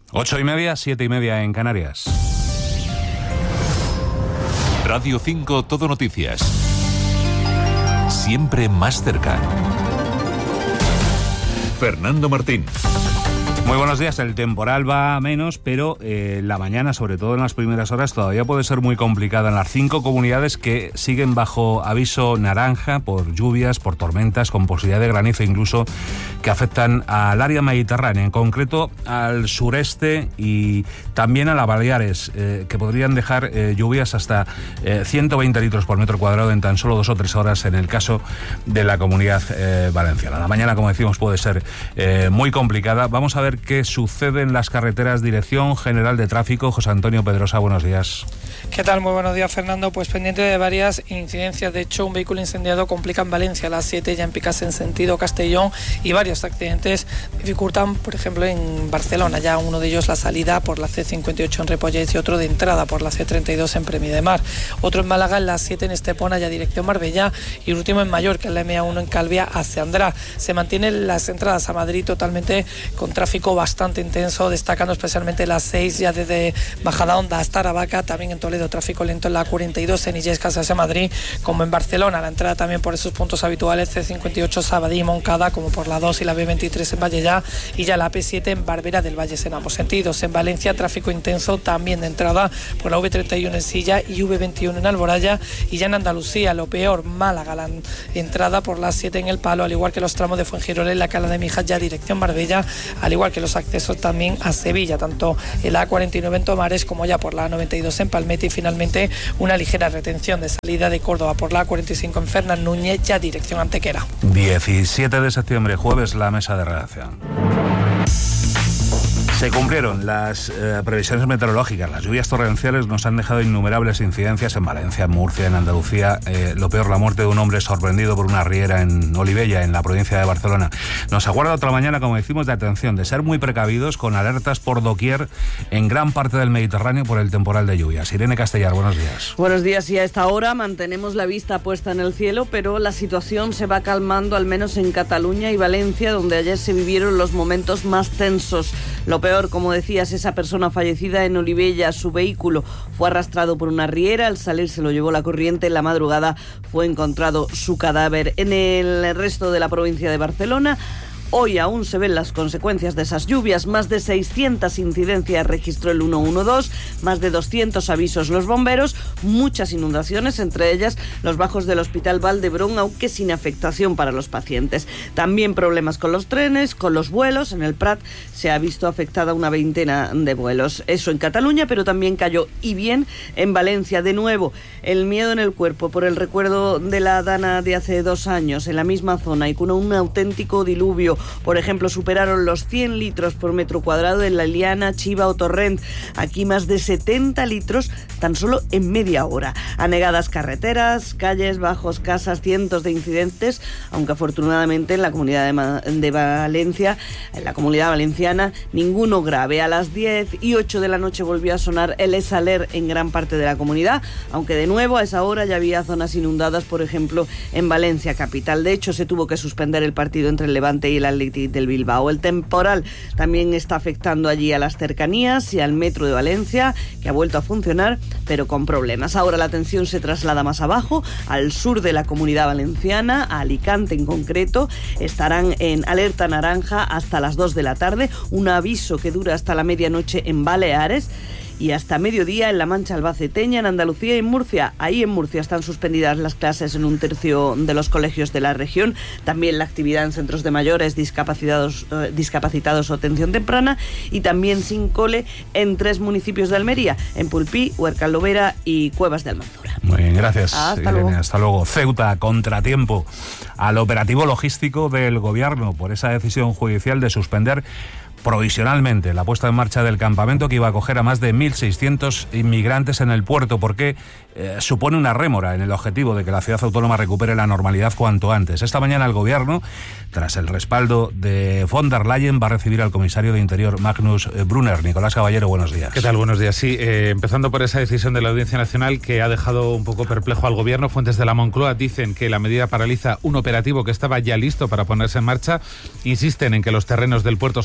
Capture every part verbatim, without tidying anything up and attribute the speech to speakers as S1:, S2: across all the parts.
S1: Ocho y media, siete y media en Canarias.
S2: Radio cinco Todo Noticias. Siempre más cerca. Fernando Martín.
S1: Muy buenos días. El temporal va a menos, pero eh, la mañana, sobre todo en las primeras horas, todavía puede ser muy complicada en las cinco comunidades que siguen bajo aviso naranja por lluvias, por tormentas, con posibilidad de granizo incluso, que afectan al área mediterránea, en concreto al sureste y también a las Baleares, eh, que podrían dejar eh, lluvias hasta eh, ciento veinte litros por metro cuadrado en tan solo dos o tres horas en el caso de la Comunidad eh, Valenciana. La mañana, como decimos, puede ser eh, muy complicada. Vamos a ver qué sucede en las carreteras. Dirección General de Tráfico, José Antonio Pedrosa, buenos días.
S3: ¿Qué tal? Muy buenos días, Fernando. Pues pendiente de varias incidencias. De hecho, un vehículo incendiado complica en Valencia a las siete, ya en Picas en sentido Castellón, y varios accidentes dificultan, por ejemplo, en Barcelona, ya uno de ellos la salida por la ce cincuenta y ocho en Ripollet y otro de entrada por la ce treinta y dos en Premia de Mar. Otro en Málaga, en las siete en Estepona, ya dirección Marbella, y el último en Mallorca, en la eme a uno en Calvia hacia Andrá. Se mantienen las entradas a Madrid totalmente con tráfico bastante intenso, destacando especialmente las seis, ya desde Majadahonda hasta Aravaca. También en Toledo tráfico lento en la cuarenta y dos en Illescas hacia Madrid, como en Barcelona. La entrada también por esos puntos habituales, ce cincuenta y ocho Sabadell y Moncada, como por la dos y la be veintitrés en Vallellá, y ya la pe siete en Barbera del Valle en ambos sentidos. En Valencia tráfico intenso también de entrada por la ve treinta y uno en Silla y ve veintiuno en Alboraya, y ya en Andalucía lo peor, Málaga, la entrada por las siete en El Palo, al igual que los tramos de Fuengirola y la Cala de Mijas, ya dirección Marbella, al igual que los accesos también a Sevilla, tanto en la a cuarenta y nueve en Tomares como ya por la a noventa y dos en Palmete, y finalmente una ligera retención de salida de Córdoba por la a cuarenta y cinco en Fernán Núñez, ya dirección Antequera.
S1: diecisiete de septiembre, jueves, la mesa de redacción. Se cumplieron las eh, previsiones meteorológicas. Las lluvias torrenciales nos han dejado innumerables incidencias en Valencia, en Murcia, en Andalucía. Eh, lo peor, la muerte de un hombre sorprendido por una riera en Olivella, en la provincia de Barcelona. Nos aguarda otra mañana, como decimos, de atención, de ser muy precavidos, con alertas por doquier en gran parte del Mediterráneo por el temporal de lluvias. Irene Castellar, buenos días.
S4: Buenos días, y a esta hora mantenemos la vista puesta en el cielo, pero la situación se va calmando, al menos en Cataluña y Valencia, donde ayer se vivieron los momentos más tensos. Lo peor, como decías, esa persona fallecida en Olivella, su vehículo fue arrastrado por una riera, al salir se lo llevó la corriente, en la madrugada fue encontrado su cadáver. En el resto de la provincia de Barcelona, hoy aún se ven las consecuencias de esas lluvias. Más de seiscientas incidencias registró el ciento doce, más de doscientos avisos los bomberos, muchas inundaciones, entre ellas los bajos del Hospital Valdebrón, aunque sin afectación para los pacientes. También problemas con los trenes, con los vuelos. En el Prat se ha visto afectada una veintena de vuelos. Eso en Cataluña, pero también cayó, y bien, en Valencia. De nuevo, el miedo en el cuerpo por el recuerdo de la Dana de hace dos años, en la misma zona, y con un auténtico diluvio. Por ejemplo, superaron los cien litros por metro cuadrado en La Liana, Chiva o Torrent. Aquí más de setenta litros tan solo en media hora. Anegadas carreteras, calles, bajos, casas, cientos de incidentes, aunque afortunadamente en la comunidad de, Ma- de Valencia, en la comunidad valenciana, ninguno grave. A las diez y ocho de la noche volvió a sonar el Esaler en gran parte de la comunidad, aunque de nuevo a esa hora ya había zonas inundadas, por ejemplo, en Valencia capital. De hecho, se tuvo que suspender el partido entre el Levante y el Athletic del Bilbao. El temporal también está afectando allí a las cercanías y al metro de Valencia, que ha vuelto a funcionar, pero con problemas. Ahora la atención se traslada más abajo, al sur de la comunidad valenciana, a Alicante en concreto. Estarán en alerta naranja hasta las dos de la tarde, un aviso que dura hasta la medianoche en Baleares, y hasta mediodía en la Mancha albaceteña, en Andalucía y en Murcia. Ahí en Murcia están suspendidas las clases en un tercio de los colegios de la región. También la actividad en centros de mayores, discapacitados, eh, discapacitados o atención temprana, y también sin cole en tres municipios de Almería, en Pulpí, Huercal Lovera y Cuevas de Almanzora.
S1: Muy bien, gracias.
S4: Hasta
S1: Irene,
S4: luego.
S1: hasta luego. Ceuta, contratiempo al operativo logístico del gobierno por esa decisión judicial de suspender provisionalmente la puesta en marcha del campamento que iba a acoger a más de mil seiscientos inmigrantes en el puerto, porque eh, supone una rémora en el objetivo de que la ciudad autónoma recupere la normalidad cuanto antes. Esta mañana el gobierno, tras el respaldo de von der Leyen, va a recibir al comisario de Interior, Magnus Brunner. Nicolás Caballero, buenos días.
S5: ¿Qué tal? Buenos días. Sí, eh, empezando por esa decisión de la Audiencia Nacional que ha dejado un poco perplejo al gobierno. Fuentes de la Moncloa dicen que la medida paraliza un operativo que estaba ya listo para ponerse en marcha. Insisten en que los terrenos del puerto son los más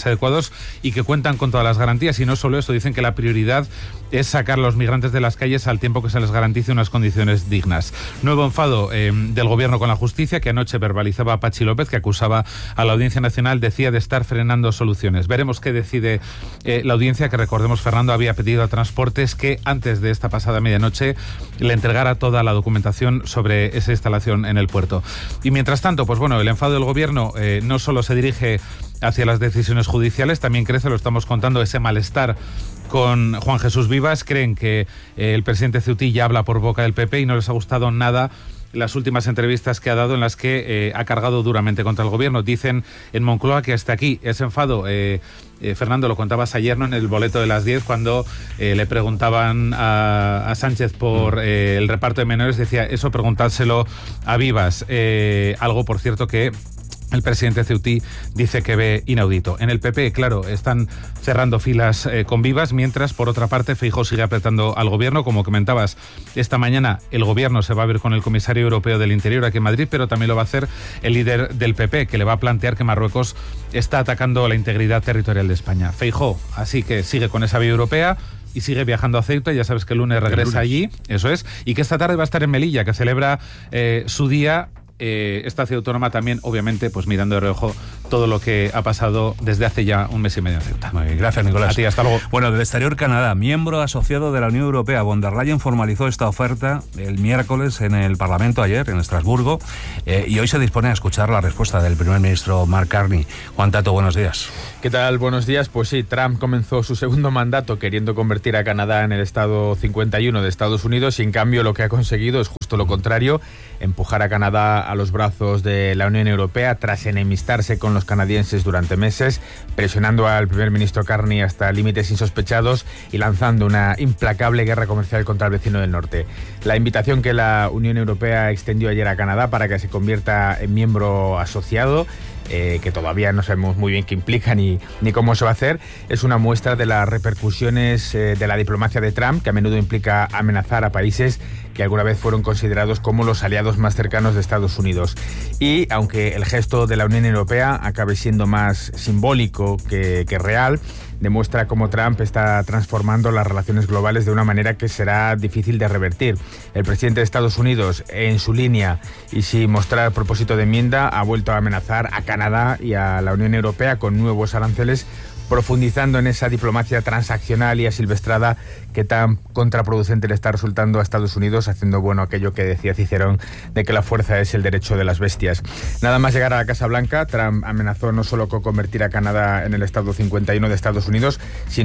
S5: adecuados y que cuentan con todas las garantías. Y no solo eso, dicen que la prioridad es sacar a los migrantes de las calles al tiempo que se les garantice unas condiciones dignas. Nuevo enfado eh, del gobierno con la justicia, que anoche verbalizaba a Patxi López, que acusaba a la Audiencia Nacional, decía, de estar frenando soluciones. Veremos qué decide eh, la audiencia, que recordemos, Fernando había pedido a Transportes que antes de esta pasada medianoche le entregara toda la documentación sobre esa instalación en el puerto. Y mientras tanto, pues bueno, el enfado del gobierno eh, no solo se dirige hacia las decisiones judiciales, también crece, lo estamos contando, ese malestar con Juan Jesús Vivas. Creen que eh, el presidente Ceutí ya habla por boca del P P y no les ha gustado nada las últimas entrevistas que ha dado, en las que eh, ha cargado duramente contra el gobierno. Dicen en Moncloa que hasta aquí ese enfado, eh, eh, Fernando, lo contabas ayer, ¿no?, en el boleto de las diez, cuando eh, le preguntaban a, a Sánchez por eh, el reparto de menores, decía, eso preguntárselo a Vivas. Eh, algo, por cierto, que el presidente Ceutí dice que ve inaudito. En el P P, claro, están cerrando filas eh, con Vivas, mientras, por otra parte, Feijóo sigue apretando al gobierno. Como comentabas, esta mañana el gobierno se va a ver con el comisario europeo del Interior aquí en Madrid, pero también lo va a hacer el líder del P P, que le va a plantear que Marruecos está atacando la integridad territorial de España. Feijóo, así que sigue con esa vía europea y sigue viajando a Ceuta. Ya sabes que el lunes regresa el lunes. allí, eso es, y que esta tarde va a estar en Melilla, que celebra eh, su día. Eh, esta ciudad autónoma también, obviamente, pues mirando de reojo todo lo que ha pasado desde hace ya un mes y medio en Ceuta.
S1: Muy bien, gracias, Nicolás.
S5: A ti, hasta luego.
S1: Bueno, del exterior, Canadá, miembro asociado de la Unión Europea. Von der Leyen formalizó esta oferta el miércoles en el Parlamento, ayer, en Estrasburgo, eh, y hoy se dispone a escuchar la respuesta del primer ministro Mark Carney. Juan Tato, buenos días.
S6: ¿Qué tal? Buenos días. Pues sí, Trump comenzó su segundo mandato queriendo convertir a Canadá en el estado cincuenta y uno de Estados Unidos, y en cambio lo que ha conseguido es justo lo contrario: empujar a Canadá a los brazos de la Unión Europea tras enemistarse con los canadienses durante meses, presionando al primer ministro Carney hasta límites insospechados y lanzando una implacable guerra comercial contra el vecino del norte. La invitación que la Unión Europea extendió ayer a Canadá para que se convierta en miembro asociado, Eh, que todavía no sabemos muy bien qué implica ni, ni cómo se va a hacer, es una muestra de las repercusiones eh, de la diplomacia de Trump, que a menudo implica amenazar a países que alguna vez fueron considerados como los aliados más cercanos de Estados Unidos. Y aunque el gesto de la Unión Europea acabe siendo más simbólico que, que real, demuestra cómo Trump está transformando las relaciones globales de una manera que será difícil de revertir. El presidente de Estados Unidos, en su línea y sin mostrar propósito de enmienda, ha vuelto a amenazar a Canadá y a la Unión Europea con nuevos aranceles, profundizando en esa diplomacia transaccional y asilvestrada que tan contraproducente le está resultando a Estados Unidos, haciendo bueno aquello que decía Cicerón de que la fuerza es el derecho de las bestias. Nada más llegar a la Casa Blanca, Trump amenazó no solo con convertir a Canadá en el estado cincuenta y uno de Estados Unidos,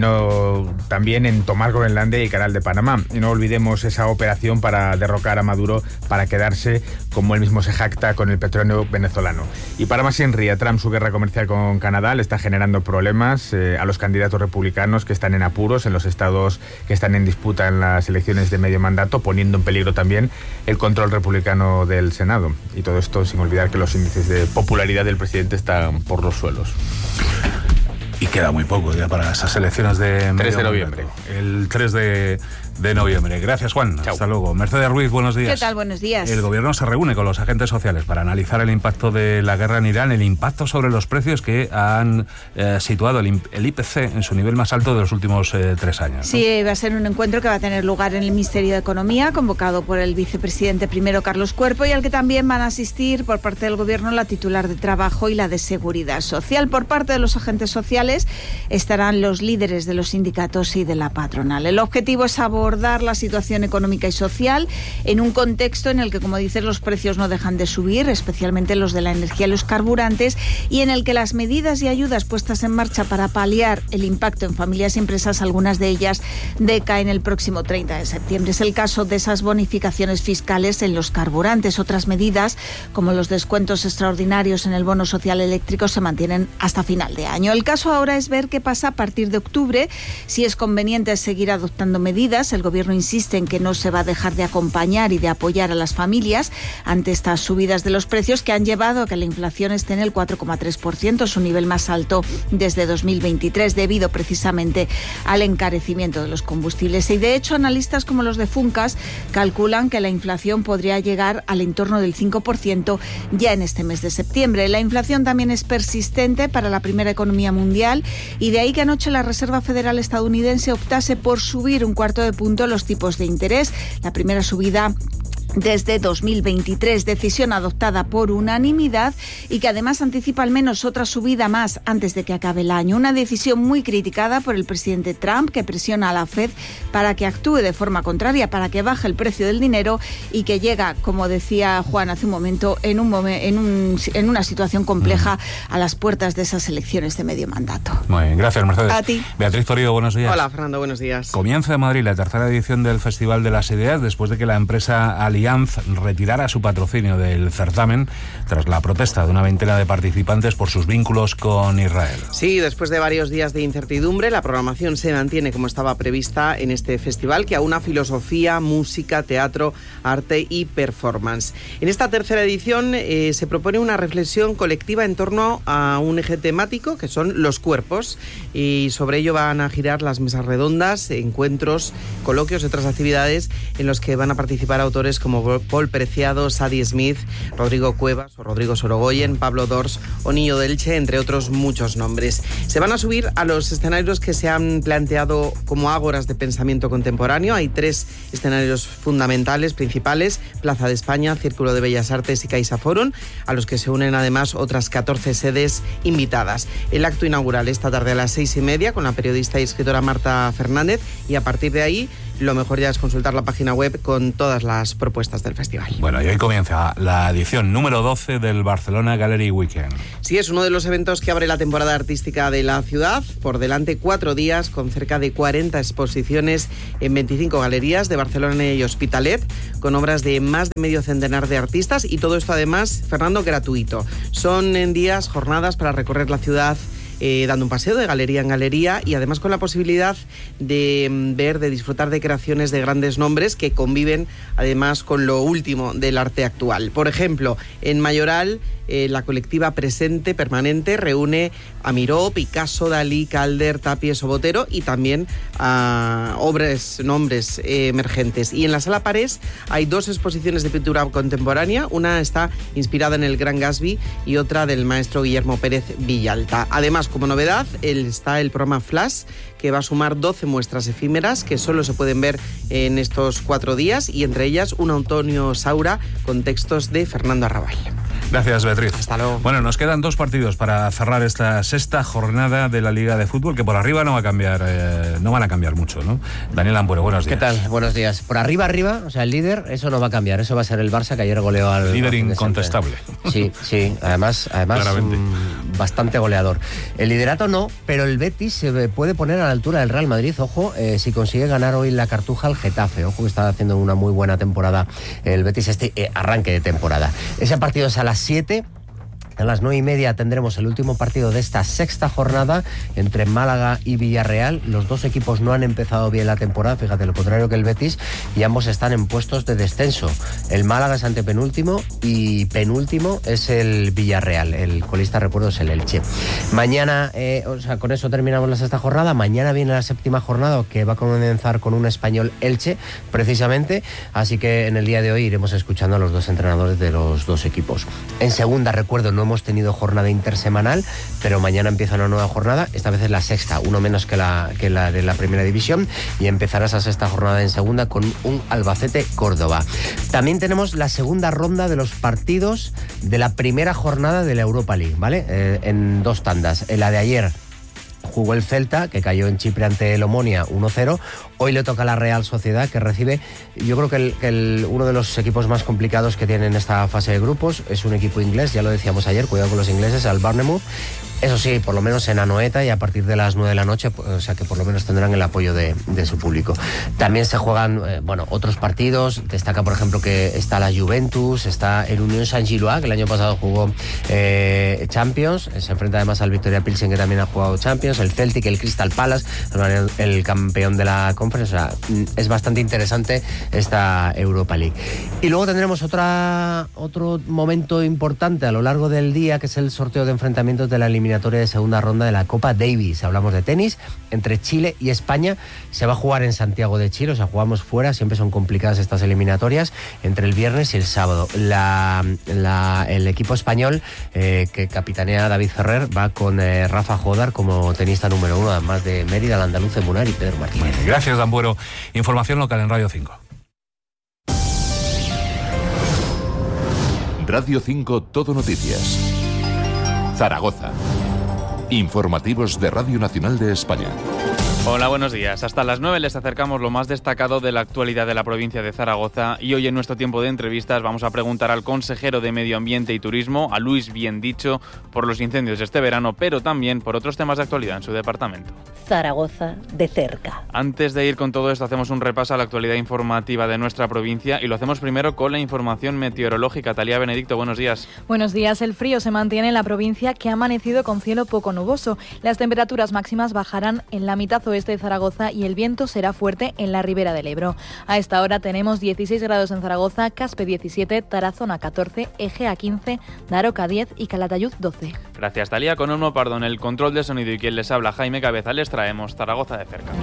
S6: sino también en tomar Groenlandia y Canal de Panamá. Y no olvidemos esa operación para derrocar a Maduro, para quedarse, como él mismo se jacta, con el petróleo venezolano. Y para más en ría, Trump, su guerra comercial con Canadá le está generando problemas eh, a los candidatos republicanos que están en apuros en los estados que están en disputa en las elecciones de medio mandato, poniendo en peligro también el control republicano del Senado. Y todo esto sin olvidar que los índices de popularidad del presidente están por los suelos.
S1: Y queda muy poco ya para esas elecciones de
S6: tres de noviembre.
S1: El tres de noviembre. Gracias, Juan.
S6: Chao.
S1: Hasta luego. Mercedes Ruiz, buenos días.
S7: ¿Qué tal? Buenos días.
S1: El gobierno se reúne con los agentes sociales para analizar el impacto de la guerra en Irán, el impacto sobre los precios que han eh, situado el, el I P C en su nivel más alto de los últimos eh, tres años, ¿no?
S7: Sí, va a ser un encuentro que va a tener lugar en el Ministerio de Economía, convocado por el vicepresidente primero, Carlos Cuerpo, y al que también van a asistir por parte del gobierno la titular de Trabajo y la de Seguridad Social. Por parte de los agentes sociales estarán los líderes de los sindicatos y de la patronal. El objetivo es abordar la situación económica y social en un contexto en el que, como dices, los precios no dejan de subir, especialmente los de la energía y los carburantes, y en el que las medidas y ayudas puestas en marcha para paliar el impacto en familias y empresas, algunas de ellas decaen el próximo treinta de septiembre. Es el caso de esas bonificaciones fiscales en los carburantes. Otras medidas, como los descuentos extraordinarios en el bono social eléctrico, se mantienen hasta final de año. El caso ahora es ver qué pasa a partir de octubre, si es conveniente seguir adoptando medidas. El gobierno insiste en que no se va a dejar de acompañar y de apoyar a las familias ante estas subidas de los precios que han llevado a que la inflación esté en el cuatro coma tres por ciento, su nivel más alto desde dos mil veintitrés, debido precisamente al encarecimiento de los combustibles. Y de hecho, analistas como los de Funcas calculan que la inflación podría llegar al entorno del cinco por ciento ya en este mes de septiembre. La inflación también es persistente para la primera economía mundial y de ahí que anoche la Reserva Federal estadounidense optase por subir un cuarto de punto los tipos de interés. La primera subida desde dos mil veintitrés, decisión adoptada por unanimidad y que además anticipa al menos otra subida más antes de que acabe el año. Una decisión muy criticada por el presidente Trump, que presiona a la Fed para que actúe de forma contraria, para que baje el precio del dinero y que llega, como decía Juan hace un momento, en, un momen- en, un, en una situación compleja a las puertas de esas elecciones de medio mandato.
S1: Muy bien, gracias, Mercedes.
S7: A ti.
S1: Beatriz Torío, buenos días.
S8: Hola, Fernando, buenos días.
S1: Comienza en Madrid la tercera edición del Festival de las Ideas después de que la empresa Allianz retirara su patrocinio del certamen tras la protesta de una veintena de participantes por sus vínculos con Israel.
S8: Sí, después de varios días de incertidumbre, la programación se mantiene como estaba prevista en este festival, que aúna filosofía, música, teatro, arte y performance. En esta tercera edición eh, se propone una reflexión colectiva en torno a un eje temático que son los cuerpos, y sobre ello van a girar las mesas redondas, encuentros, coloquios y otras actividades en los que van a participar autores como Paul Preciado, Sadie Smith, Rodrigo Cuevas o Rodrigo Sorogoyen, Pablo Dors o Niño de Elche, entre otros muchos nombres. Se van a subir a los escenarios que se han planteado como ágoras de pensamiento contemporáneo. Hay tres escenarios fundamentales, principales: Plaza de España, Círculo de Bellas Artes y CaixaForum, a los que se unen además otras catorce sedes invitadas. El acto inaugural esta tarde a las seis y media con la periodista y escritora Marta Fernández, y a partir de ahí lo mejor ya es consultar la página web con todas las propuestas del festival.
S1: Bueno, y hoy comienza la edición número doce del Barcelona Gallery Weekend.
S8: Sí, es uno de los eventos que abre la temporada artística de la ciudad. Por delante cuatro días con cerca de cuarenta exposiciones en veinticinco galerías de Barcelona y Hospitalet, con obras de más de medio centenar de artistas, y todo esto además, Fernando, gratuito. Son en días, jornadas para recorrer la ciudad Eh, dando un paseo de galería en galería, y además con la posibilidad de mm, ver, de disfrutar de creaciones de grandes nombres que conviven además con lo último del arte actual. Por ejemplo, en Mayoral, eh, la colectiva Presente Permanente reúne a Miró, Picasso, Dalí, Calder, Tapies o Botero, y también a obras, nombres eh, emergentes. Y en la Sala Parés hay dos exposiciones de pintura contemporánea. Una está inspirada en el Gran Gatsby y otra del maestro Guillermo Pérez Villalta. Además, como novedad, el, está el programa Flash, que va a sumar doce muestras efímeras que solo se pueden ver en estos cuatro días, y entre ellas un Antonio Saura con textos de Fernando Arrabal.
S1: Gracias, Beatriz.
S8: Hasta luego.
S1: Bueno, nos quedan dos partidos para cerrar esta sexta jornada de la Liga de Fútbol, que por arriba no va a cambiar, eh, no van a cambiar mucho, ¿no? Daniel Ampuero, buenos días.
S9: ¿Qué tal? Buenos días. Por arriba, arriba, o sea, el líder, eso no va a cambiar. Eso va a ser el Barça, que ayer goleó al...
S1: Líder
S9: al
S1: incontestable.
S9: Sí, sí, además, además mmm, bastante goleador. El liderato no, pero el Betis se puede poner a la altura del Real Madrid, ojo, eh, si consigue ganar hoy la Cartuja al Getafe. Ojo, que está haciendo una muy buena temporada el Betis, este eh, arranque de temporada. Ese partido es a las siete. A las nueve y media tendremos el último partido de esta sexta jornada entre Málaga y Villarreal. Los dos equipos no han empezado bien la temporada, fíjate, lo contrario que el Betis, y ambos están en puestos de descenso. El Málaga es antepenúltimo y penúltimo es el Villarreal. El colista, recuerdo, es el Elche. Mañana, eh, o sea, con eso terminamos la sexta jornada. Mañana viene la séptima jornada, que va a comenzar con un Español Elche, precisamente. Así que en el día de hoy iremos escuchando a los dos entrenadores de los dos equipos. En segunda, recuerdo, no hemos tenido jornada intersemanal, pero mañana empieza una nueva jornada, esta vez es la sexta, uno menos que la, que la de la primera división, y empezará esa sexta jornada en segunda con un Albacete Córdoba. También tenemos la segunda ronda de los partidos de la primera jornada de la Europa League, ¿vale? Eh, en dos tandas. En la de ayer jugó el Celta, que cayó en Chipre ante el Omonia uno cero. Hoy le toca a la Real Sociedad, que recibe, yo creo que, el, que el, uno de los equipos más complicados que tiene en esta fase de grupos. Es un equipo inglés, ya lo decíamos ayer, cuidado con los ingleses, al Bournemouth. Eso sí, por lo menos en Anoeta y a partir de las nueve de la noche, o sea que por lo menos tendrán el apoyo de, de su público. También se juegan, eh, bueno, otros partidos. Destaca, por ejemplo, que está la Juventus, está el Unión Saint-Gilloise, que el año pasado jugó eh, Champions. Se enfrenta además al Victoria Pilsen, que también ha jugado Champions. El Celtic, el Crystal Palace, el, el campeón de la Conference. O sea, es bastante interesante esta Europa League. Y luego tendremos otra, otro momento importante a lo largo del día, que es el sorteo de enfrentamientos de la eliminatoria de segunda ronda de la Copa Davis. Hablamos de tenis entre Chile y España. Se va a jugar en Santiago de Chile, o sea, jugamos fuera. Siempre son complicadas estas eliminatorias, entre el viernes y el sábado. La, la, el equipo español eh, que capitanea David Ferrer va con eh, Rafa Jodar como tenista número uno, además de Mérida, Landaluce, Munar y Pedro Martínez.
S1: Bueno, gracias, Dan Buero. Información local en Radio cinco.
S2: Radio cinco Todo Noticias. Zaragoza. Informativos de Radio Nacional de España.
S10: Hola, buenos días. Hasta las nueve les acercamos lo más destacado de la actualidad de la provincia de Zaragoza y hoy en nuestro tiempo de entrevistas vamos a preguntar al consejero de Medio Ambiente y Turismo, a Luis Biendicho, por los incendios de este verano, pero también por otros temas de actualidad en su departamento.
S11: Zaragoza de cerca.
S10: Antes de ir con todo esto, hacemos un repaso a la actualidad informativa de nuestra provincia y lo hacemos primero con la información meteorológica. Talía Benedicto, buenos días.
S12: Buenos días. El frío se mantiene en la provincia, que ha amanecido con cielo poco nuboso. Las temperaturas máximas bajarán en la mitad oeste de Zaragoza y el viento será fuerte en la ribera del Ebro. A esta hora tenemos dieciséis grados en Zaragoza, Caspe diecisiete, Tarazona catorce, Egea quince, Daroca diez y Calatayud doce.
S10: Gracias, Talía. Con Olmo Pardo en el control de sonido y quien les habla, Jaime Cabeza, les traemos Zaragoza de cerca.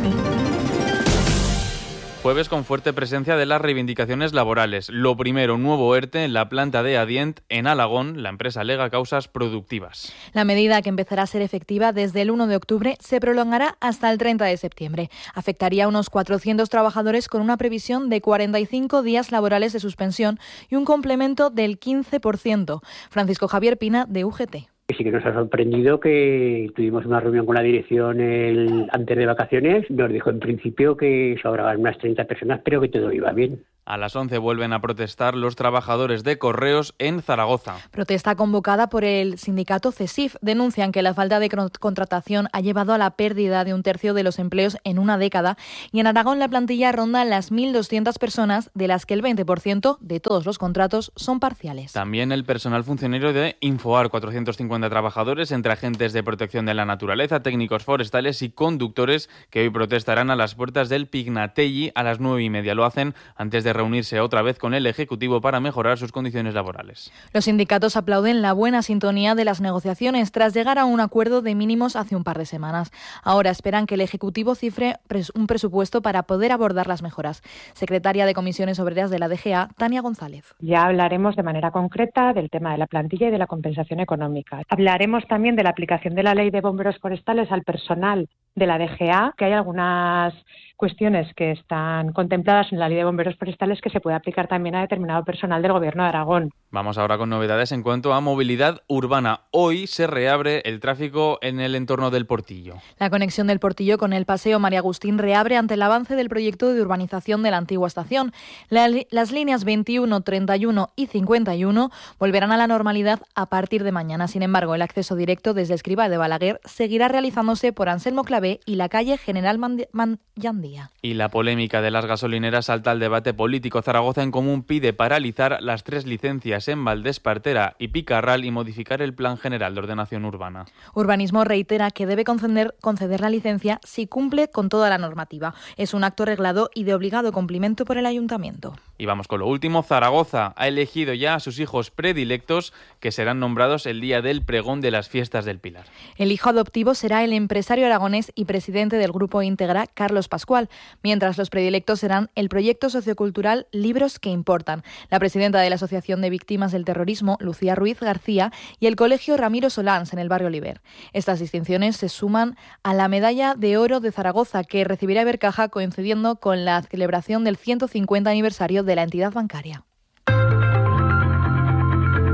S10: Jueves con fuerte presencia de las reivindicaciones laborales. Lo primero, nuevo ERTE en la planta de Adient en Alagón. La empresa alega causas productivas.
S12: La medida, que empezará a ser efectiva desde el uno de octubre, se prolongará hasta el treinta de septiembre. Afectaría a unos cuatrocientos trabajadores con una previsión de cuarenta y cinco días laborales de suspensión y un complemento del quince por ciento. Francisco Javier Pina, de U G T.
S13: Sí que nos ha sorprendido que tuvimos una reunión con la dirección el, antes de vacaciones. Nos dijo en principio que sobraban unas treinta personas, pero que todo iba bien.
S10: A las once vuelven a protestar los trabajadores de Correos en Zaragoza.
S12: Protesta convocada por el sindicato CESIF. Denuncian que la falta de contratación ha llevado a la pérdida de un tercio de los empleos en una década y en Aragón la plantilla ronda las mil doscientas personas, de las que el veinte por ciento de todos los contratos son parciales.
S10: También el personal funcionario de Infoar, cuatrocientos cincuenta trabajadores entre agentes de protección de la naturaleza, técnicos forestales y conductores, que hoy protestarán a las puertas del Pignatelli a las nueve y media. Lo hacen antes de reunirse otra vez con el Ejecutivo para mejorar sus condiciones laborales.
S12: Los sindicatos aplauden la buena sintonía de las negociaciones tras llegar a un acuerdo de mínimos hace un par de semanas. Ahora esperan que el Ejecutivo cifre un presupuesto para poder abordar las mejoras. Secretaria de Comisiones Obreras de la D G A, Tania González.
S14: Ya hablaremos de manera concreta del tema de la plantilla y de la compensación económica. Hablaremos también de la aplicación de la Ley de Bomberos Forestales al personal de la D G A, que hay algunas cuestiones que están contempladas en la Ley de Bomberos Forestales que se puede aplicar también a determinado personal del Gobierno de Aragón.
S10: Vamos ahora con novedades en cuanto a movilidad urbana. Hoy se reabre el tráfico en el entorno del Portillo.
S12: La conexión del Portillo con el Paseo María Agustín reabre ante el avance del proyecto de urbanización de la antigua estación. La, las líneas veintiuno, treinta y uno y cincuenta y uno volverán a la normalidad a partir de mañana. Sin embargo, el acceso directo desde Escribá de Balaguer seguirá realizándose por Anselmo Clavé y la calle General Mandiandía.
S10: Y la polémica de las gasolineras salta al debate político. Zaragoza en Común pide paralizar las tres licencias en Valdespartera y Picarral y modificar el Plan General de Ordenación Urbana.
S12: Urbanismo reitera que debe conceder, conceder la licencia si cumple con toda la normativa. Es un acto reglado y de obligado cumplimiento por el Ayuntamiento.
S10: Y vamos con lo último. Zaragoza ha elegido ya a sus hijos predilectos, que serán nombrados el día del pregón de las fiestas del Pilar.
S12: El hijo adoptivo será el empresario aragonés y presidente del Grupo Íntegra, Carlos Pascual, mientras los predilectos serán el proyecto sociocultural Libros que Importan, la presidenta de la Asociación de Víctimas del Terrorismo, Lucía Ruiz García, y el Colegio Ramiro Solans, en el barrio Oliver. Estas distinciones se suman a la Medalla de Oro de Zaragoza, que recibirá Ibercaja coincidiendo con la celebración del ciento cincuenta aniversario de la entidad bancaria.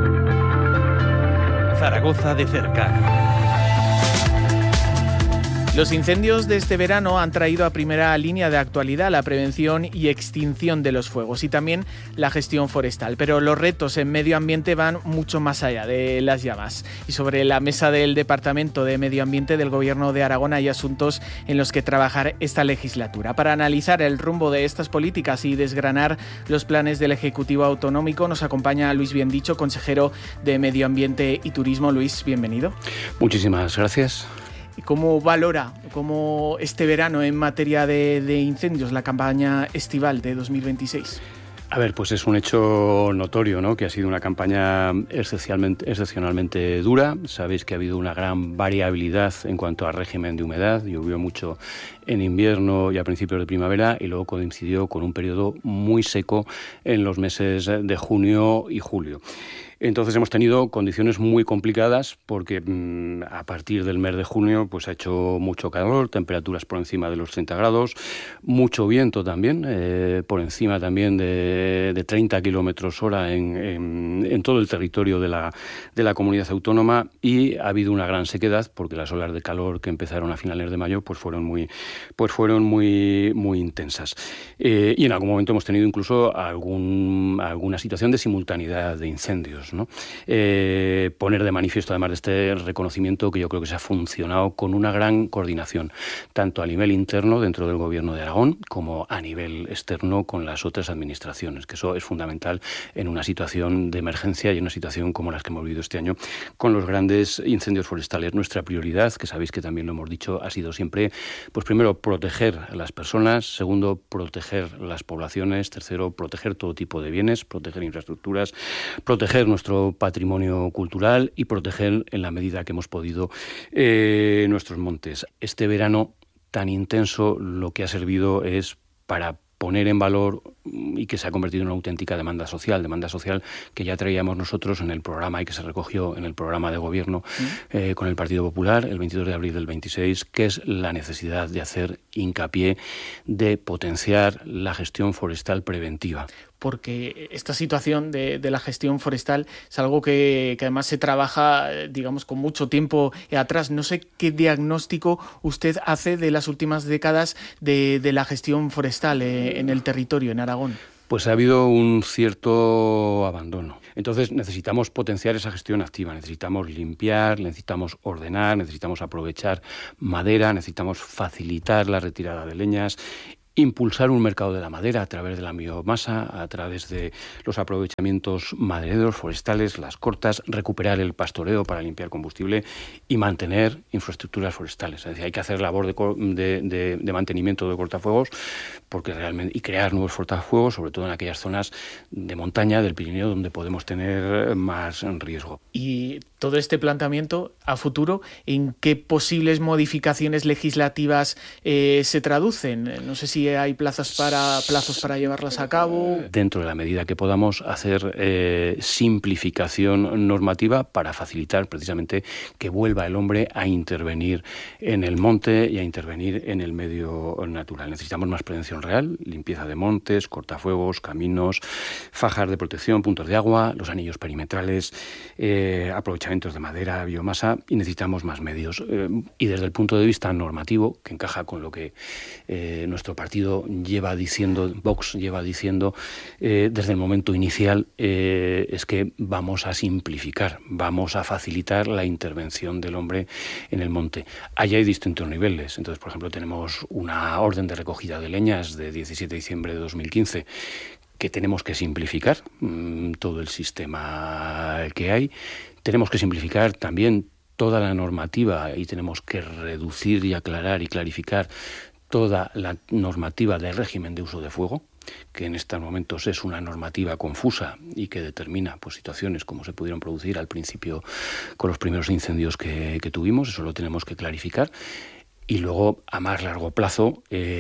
S15: Zaragoza de cerca. Los incendios de este verano han traído a primera línea de actualidad la prevención y extinción de los fuegos y también la gestión forestal. Pero los retos en medio ambiente van mucho más allá de las llamas. Y sobre la mesa del Departamento de Medio Ambiente del Gobierno de Aragón hay asuntos en los que trabajar esta legislatura. Para analizar el rumbo de estas políticas y desgranar los planes del Ejecutivo Autonómico nos acompaña Luis Biendicho, consejero de Medio Ambiente y Turismo. Luis, bienvenido.
S16: Muchísimas gracias.
S15: ¿Cómo valora cómo este verano en materia de, de incendios la campaña estival de dos mil veintiséis?
S16: A ver, pues es un hecho notorio, ¿no?, que ha sido una campaña excepcionalmente, excepcionalmente dura. Sabéis que ha habido una gran variabilidad en cuanto al régimen de humedad. Llovió mucho en invierno y a principios de primavera y luego coincidió con un periodo muy seco en los meses de junio y julio. Entonces hemos tenido condiciones muy complicadas porque mmm, a partir del mes de junio pues ha hecho mucho calor, temperaturas por encima de los treinta grados, mucho viento también, eh, por encima también de, de treinta kilómetros hora en, en, en todo el territorio de la, de la comunidad autónoma, y ha habido una gran sequedad porque las olas de calor que empezaron a finales de mayo pues fueron muy, pues fueron muy, muy intensas. Eh, y en algún momento hemos tenido incluso algún, alguna situación de simultaneidad de incendios, ¿no? Eh, poner de manifiesto, además de este reconocimiento, que yo creo que se ha funcionado con una gran coordinación, tanto a nivel interno dentro del Gobierno de Aragón como a nivel externo con las otras administraciones, que eso es fundamental en una situación de emergencia y en una situación como las que hemos vivido este año con los grandes incendios forestales. Nuestra prioridad, que sabéis que también lo hemos dicho, ha sido siempre, pues primero, proteger a las personas, segundo, proteger las poblaciones, tercero, proteger todo tipo de bienes, proteger infraestructuras, proteger nuestro patrimonio cultural y proteger, en la medida que hemos podido, eh, nuestros montes. Este verano tan intenso lo que ha servido es para poner en valor y que se ha convertido en una auténtica demanda social, demanda social que ya traíamos nosotros en el programa y que se recogió en el programa de gobierno eh, con el Partido Popular el veintidós de abril del veintiséis, que es la necesidad de hacer hincapié de potenciar la gestión forestal preventiva.
S15: Porque esta situación de, de la gestión forestal es algo que, que además se trabaja, digamos, con mucho tiempo atrás. No sé qué diagnóstico usted hace de las últimas décadas de, de la gestión forestal eh, en el territorio, en Aragón.
S16: Pues ha habido un cierto abandono. Entonces necesitamos potenciar esa gestión activa, necesitamos limpiar, necesitamos ordenar, necesitamos aprovechar madera, necesitamos facilitar la retirada de leñas, impulsar un mercado de la madera a través de la biomasa, a través de los aprovechamientos madereros, forestales, las cortas, recuperar el pastoreo para limpiar combustible y mantener infraestructuras forestales. Es decir, hay que hacer labor de, de, de, de mantenimiento de cortafuegos porque realmente, y crear nuevos cortafuegos, sobre todo en aquellas zonas de montaña del Pirineo donde podemos tener más riesgo.
S15: Y todo este planteamiento a futuro, ¿en qué posibles modificaciones legislativas eh, se traducen? No sé si hay plazas para, plazos para llevarlas a cabo.
S16: Dentro de la medida que podamos hacer eh, simplificación normativa para facilitar precisamente que vuelva el hombre a intervenir en el monte y a intervenir en el medio natural. Necesitamos más prevención real, limpieza de montes, cortafuegos, caminos, fajas de protección, puntos de agua, los anillos perimetrales, eh, aprovechamientos de madera, biomasa, y necesitamos más medios. Eh, y desde el punto de vista normativo, que encaja con lo que eh, nuestro partido lleva diciendo, Vox lleva diciendo eh, desde el momento inicial, eh, es que vamos a simplificar, vamos a facilitar la intervención del hombre en el monte. Allí hay distintos niveles. Entonces, por ejemplo, tenemos una orden de recogida de leñas de diecisiete de diciembre de dos mil quince que tenemos que simplificar mmm, todo el sistema que hay. Tenemos que simplificar también toda la normativa y tenemos que reducir y aclarar y clarificar toda la normativa del régimen de uso de fuego, que en estos momentos es una normativa confusa y que determina pues, situaciones como se pudieron producir al principio con los primeros incendios que, que tuvimos. Eso lo tenemos que clarificar. Y luego, a más largo plazo,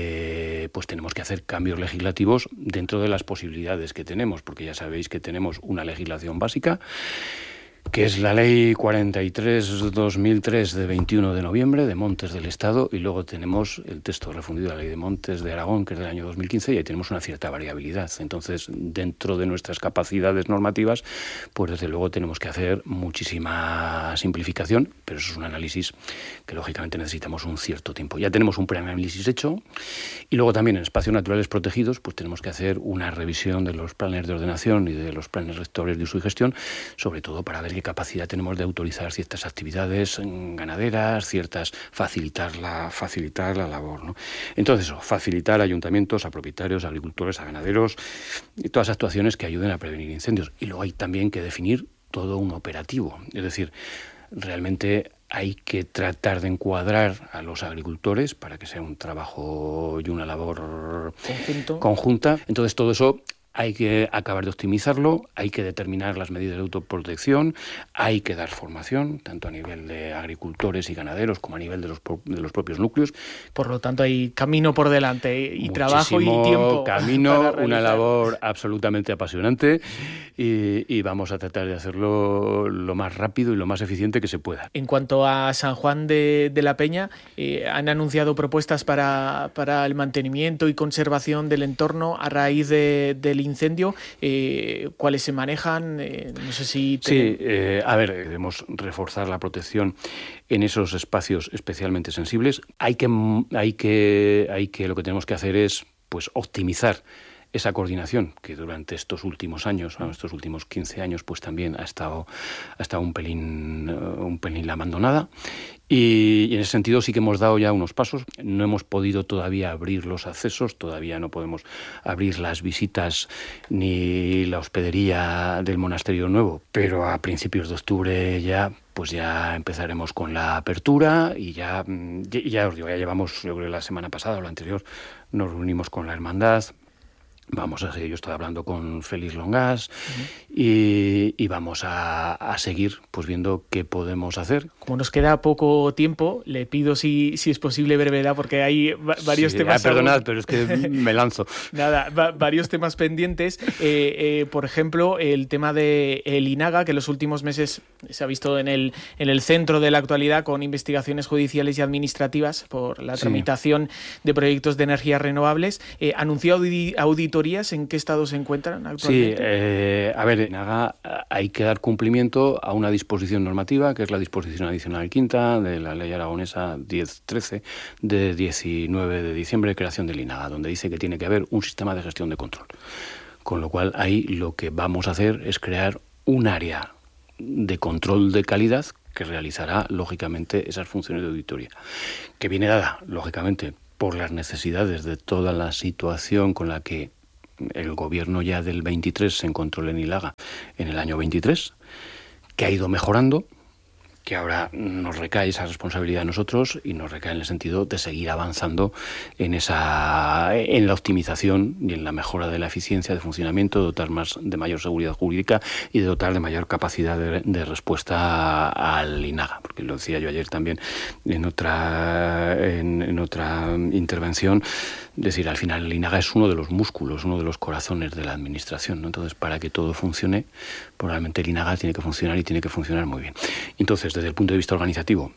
S16: eh, pues tenemos que hacer cambios legislativos dentro de las posibilidades que tenemos, porque ya sabéis que tenemos una legislación básica que es la Ley cuarenta y tres barra dos mil tres de veintiuno de noviembre de Montes del Estado, y luego tenemos el texto refundido de la Ley de Montes de Aragón, que es del año dos mil quince, y ahí tenemos una cierta variabilidad. Entonces, dentro de nuestras capacidades normativas, pues desde luego tenemos que hacer muchísima simplificación, pero eso es un análisis que lógicamente necesitamos un cierto tiempo. Ya tenemos un preanálisis hecho, y luego también en espacios naturales protegidos, pues tenemos que hacer una revisión de los planes de ordenación y de los planes rectores de uso y gestión, sobre todo para ver qué capacidad tenemos de autorizar ciertas actividades ganaderas, ciertas facilitar la facilitar la labor, ¿no? Entonces, eso, facilitar a ayuntamientos, a propietarios, a agricultores, a ganaderos, y todas actuaciones que ayuden a prevenir incendios. Y luego hay también que definir todo un operativo, es decir, realmente hay que tratar de encuadrar a los agricultores para que sea un trabajo y una labor
S15: Conjunto.
S16: conjunta. Entonces, todo eso hay que acabar de optimizarlo, hay que determinar las medidas de autoprotección, hay que dar formación, tanto a nivel de agricultores y ganaderos como a nivel de los, de los propios núcleos.
S15: Por lo tanto, hay camino por delante y
S16: Muchísimo
S15: trabajo y tiempo.
S16: Camino, una labor absolutamente apasionante, y, y vamos a tratar de hacerlo lo más rápido y lo más eficiente que se pueda.
S15: En cuanto a San Juan de, de la Peña, eh, han anunciado propuestas para, para el mantenimiento y conservación del entorno a raíz de, del incendio. Eh, ¿Cuáles se manejan? Eh, no sé si...
S16: Sí, eh, a ver, debemos reforzar la protección en esos espacios especialmente sensibles. Hay que, hay que, hay que, lo que tenemos que hacer es, pues, optimizar esa coordinación que durante estos últimos años, estos últimos quince años, pues también ha estado, ha estado un pelín, un pelín abandonada. Y en ese sentido sí que hemos dado ya unos pasos. No hemos podido todavía abrir los accesos, todavía no podemos abrir las visitas ni la hospedería del Monasterio Nuevo, pero a principios de octubre ya pues ya empezaremos con la apertura, y ya, ya os digo, ya llevamos, yo creo que la semana pasada o la anterior, nos reunimos con la hermandad. Vamos a seguir, yo estoy hablando con Félix Longas, uh-huh. y, y vamos a, a seguir pues viendo qué podemos hacer.
S15: Como nos queda poco tiempo, le pido si, si es posible brevedad, porque hay va- varios
S16: sí,
S15: temas...
S16: Ah, perdonad, pero es que me lanzo.
S15: Nada, va- varios temas pendientes. Eh, eh, por ejemplo, el tema de el INAGA, que en los últimos meses se ha visto en el, en el centro de la actualidad con investigaciones judiciales y administrativas por la
S16: sí.
S15: tramitación de proyectos de energías renovables. Eh, ¿Anunció audi- auditorías? ¿En qué estado se encuentran actualmente?
S16: Sí, eh, a ver, en INAGA hay que dar cumplimiento a una disposición normativa, que es la disposición adicional quinta de la ley aragonesa diez trece de diecinueve de diciembre de creación del INAGA, donde dice que tiene que haber un sistema de gestión de control. Con lo cual, ahí lo que vamos a hacer es crear un área de control de calidad que realizará, lógicamente, esas funciones de auditoría, que viene dada, lógicamente, por las necesidades de toda la situación con la que el gobierno ya del veintitrés se encontró en INAGA en el año veintitrés, que ha ido mejorando, que ahora nos recae esa responsabilidad a nosotros y nos recae en el sentido de seguir avanzando en esa en la optimización y en la mejora de la eficiencia de funcionamiento, de dotar más de mayor seguridad jurídica y de dotar de mayor capacidad de, de respuesta al INAGA, porque lo decía yo ayer también en otra en, en otra intervención. Es decir, al final el INAGA es uno de los músculos, uno de los corazones de la administración, ¿no? Entonces, para que todo funcione, probablemente el INAGA tiene que funcionar y tiene que funcionar muy bien. Entonces, desde el punto de vista organizativo,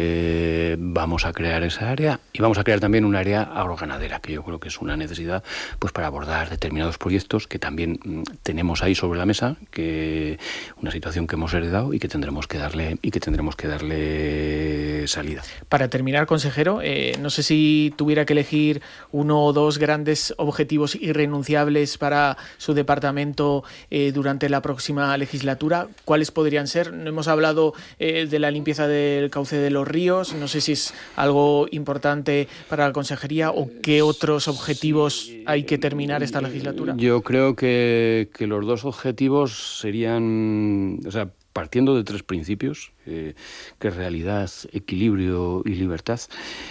S16: eh, vamos a crear esa área y vamos a crear también un área agroganadera, que yo creo que es una necesidad pues para abordar determinados proyectos que también mm, tenemos ahí sobre la mesa, que una situación que hemos heredado y que tendremos que darle y que tendremos que darle salida.
S15: Para terminar, consejero, eh, no sé si tuviera que elegir uno o dos grandes objetivos irrenunciables para su departamento eh, durante la próxima legislatura, ¿cuáles podrían ser? No hemos hablado eh, de la limpieza del cauce de los ríos, no sé si es algo importante para la consejería o qué otros objetivos hay que terminar esta legislatura.
S16: Yo creo que, que los dos objetivos serían, o sea, partiendo de tres principios, eh, que es realidad, equilibrio y libertad,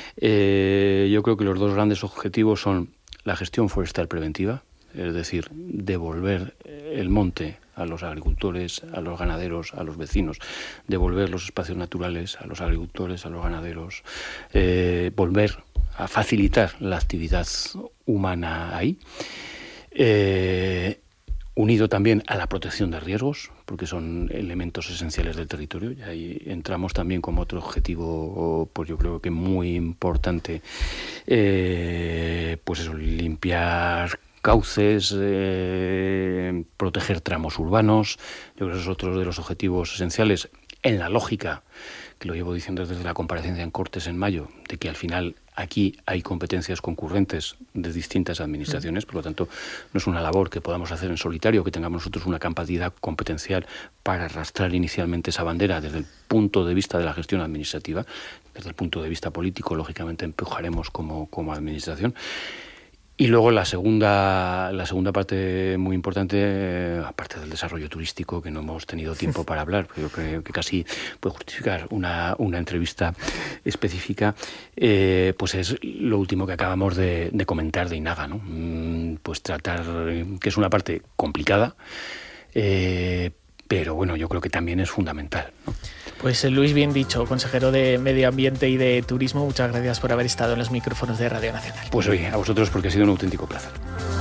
S16: eh, yo creo que los dos grandes objetivos son la gestión forestal preventiva, es decir, devolver el monte a los agricultores, a los ganaderos, a los vecinos, devolver los espacios naturales a los agricultores, a los ganaderos, eh, volver a facilitar la actividad humana ahí. Eh, unido también a la protección de riesgos, porque son elementos esenciales del territorio, y ahí entramos también como otro objetivo, pues yo creo que muy importante, eh, pues eso, limpiar cauces, eh, proteger tramos urbanos. Yo creo que eso es otro de los objetivos esenciales en la lógica, que lo llevo diciendo desde la comparecencia en Cortes en mayo, de que al final aquí hay competencias concurrentes de distintas administraciones, por lo tanto no es una labor que podamos hacer en solitario, que tengamos nosotros una capacidad competencial para arrastrar inicialmente esa bandera desde el punto de vista de la gestión administrativa. Desde el punto de vista político, lógicamente, empujaremos como, como administración. Y luego la segunda, la segunda parte muy importante, aparte del desarrollo turístico, que no hemos tenido tiempo para hablar, pero creo que casi puede justificar una, una entrevista específica, eh, pues es lo último que acabamos de, de comentar de Inaga, ¿no? Pues tratar, que es una parte complicada, eh, pero bueno, yo creo que también es fundamental, ¿no?
S15: Pues Luis, bien dicho, consejero de Medio Ambiente y de Turismo, muchas gracias por haber estado en los micrófonos de Radio Nacional.
S16: Pues oye, a vosotros, porque ha sido un auténtico placer.